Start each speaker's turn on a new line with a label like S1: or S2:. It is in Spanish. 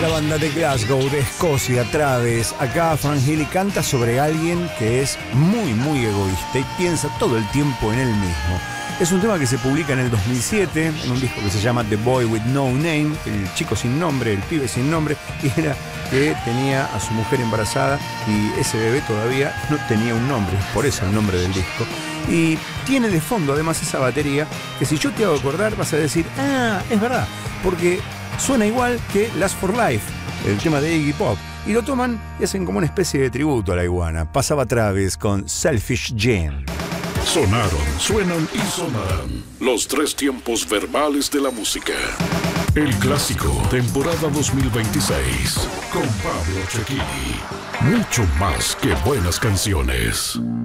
S1: la banda de Glasgow, de Escocia, Traves. Acá Fran Healy canta sobre alguien que es muy egoísta y piensa todo el tiempo en él mismo. Es un tema que se publica en el 2007 en un disco que se llama The Boy With No Name, el chico sin nombre, el pibe sin nombre, y era que tenía a su mujer embarazada y ese bebé todavía no tenía un nombre, por eso el nombre del disco. Y tiene de fondo además esa batería que si yo te hago acordar vas a decir, ah, es verdad, porque suena igual que Last for Life, el tema de Iggy Pop, y lo toman y hacen como una especie de tributo a la iguana. Pasaba Travis con Selfish Jam.
S2: Sonaron, suenan y sonarán los tres tiempos verbales de la música. El clásico, temporada 2026, con Pablo Cecchini. Mucho más que buenas canciones.